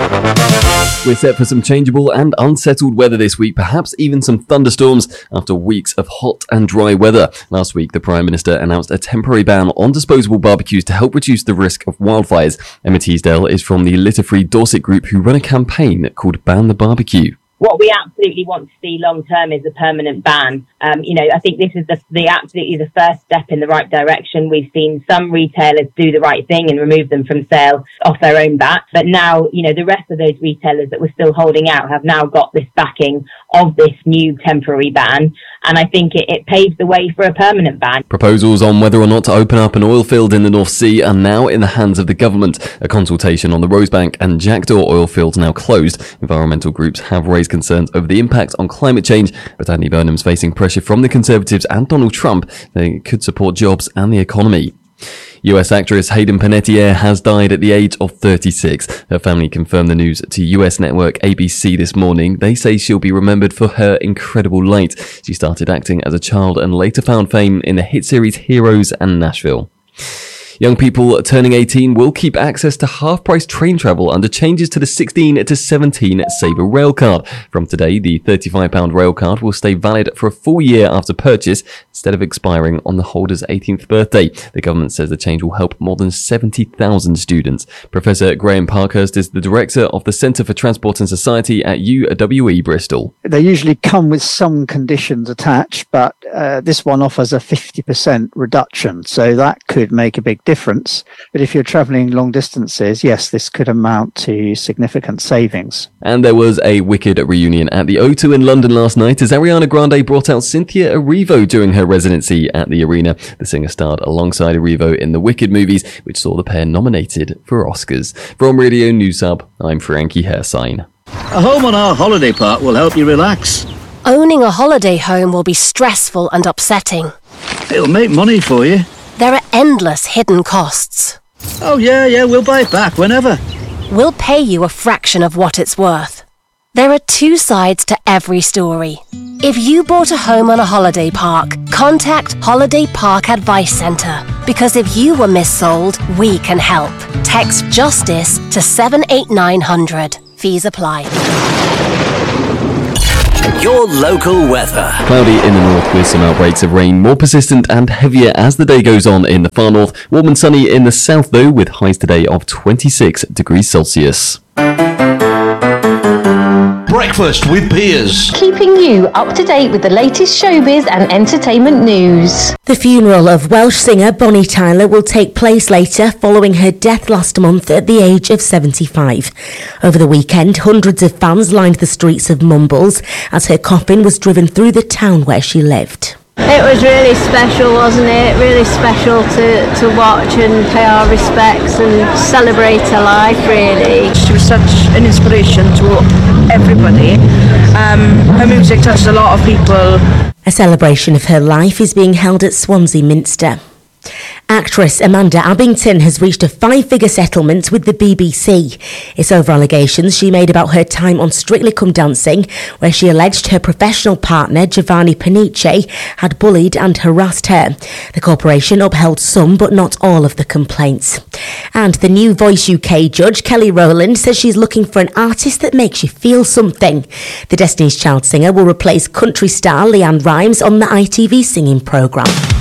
We're set for some changeable and unsettled weather this week, perhaps even some thunderstorms after weeks of hot and dry weather. Last week, the Prime Minister announced a temporary ban on disposable barbecues to help reduce the risk of wildfires. Emma Teasdale is from the Litter-Free Dorset group who run a campaign called Ban the Barbecue. What we absolutely want to see long term is a permanent ban. I think this is absolutely the first step in the right direction. We've seen some retailers do the right thing and remove them from sale off their own bat. But now, the rest of those retailers that were still holding out have now got this backing of this new temporary ban. And I think it paves the way for a permanent ban. Proposals on whether or not to open up an oil field in the North Sea are now in the hands of the government. A consultation on the Rosebank and Jackdaw oil fields now closed. Environmental groups have raised concerns over the impact on climate change, but Andy Burnham's facing pressure from the Conservatives and Donald Trump that could support jobs and the economy. US actress Hayden Panettiere has died at the age of 36. Her family confirmed the news to US network ABC this morning. They say she'll be remembered for her incredible light. She started acting as a child and later found fame in the hit series Heroes and Nashville. Young people turning 18 will keep access to half-price train travel under changes to the 16 to 17 Sabre rail card. From today, the £35 rail card will stay valid for a full year after purchase instead of expiring on the holder's 18th birthday. The government says the change will help more than 70,000 students. Professor Graham Parkhurst is the director of the Centre for Transport and Society at UWE Bristol. They usually come with some conditions attached, but this one offers a 50% reduction, so that could make a big difference. But if you're travelling long distances, yes, this could amount to significant savings. And there was a Wicked reunion at the O2 in London last night as Ariana Grande brought out Cynthia Erivo during her residency at the arena. The singer starred alongside Erivo in the Wicked movies, which saw the pair nominated for Oscars. From Radio News Hub, I'm Frankie Hairsign. A home on our holiday park will help you relax. Owning a holiday home will be stressful and upsetting. It'll make money for you. There are endless hidden costs. Oh yeah, we'll buy it back whenever. We'll pay you a fraction of what it's worth. There are two sides to every story. If you bought a home on a holiday park, contact Holiday Park Advice Centre. Because if you were missold, we can help. Text JUSTICE to 78900. Fees apply. Your local weather. Cloudy in the north with some outbreaks of rain, more persistent and heavier as the day goes on in the far north. Warm and sunny in the south though, with highs today of 26 degrees Celsius. Breakfast with Piers. Keeping you up to date with the latest showbiz and entertainment news. The funeral of Welsh singer Bonnie Tyler will take place later following her death last month at the age of 75. Over the weekend, hundreds of fans lined the streets of Mumbles as her coffin was driven through the town where she lived. It was really special, wasn't it? Really special to watch and pay our respects and celebrate her life, really. She was such an inspiration to everybody. Her music touched a lot of people. A celebration of her life is being held at Swansea Minster. Actress Amanda Abbington has reached a 5-figure settlement with the BBC. It's over allegations she made about her time on Strictly Come Dancing, where she alleged her professional partner, Giovanni Panice, had bullied and harassed her. The corporation upheld some but not all of the complaints. And the new Voice UK judge, Kelly Rowland, says she's looking for an artist that makes you feel something. The Destiny's Child singer will replace country star Leanne Rimes on the ITV singing programme.